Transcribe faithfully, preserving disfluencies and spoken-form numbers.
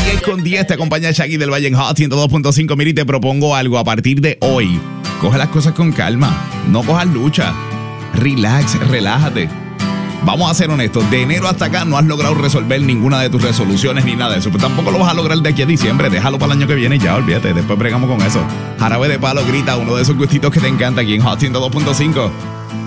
diez con diez te acompaña Shaggy del Valle en Hot ciento dos punto cinco. Mira, y te propongo algo a partir de hoy. Coge las cosas con calma. No cojas lucha. Relax, relájate. Vamos a ser honestos, de enero hasta acá no has logrado resolver ninguna de tus resoluciones ni nada de eso. Pero tampoco lo vas a lograr de aquí a diciembre. Déjalo para el año que viene y ya, olvídate. Después bregamos con eso. Jarabe de Palo grita uno de esos gustitos que te encanta aquí en Hot ciento dos punto cinco.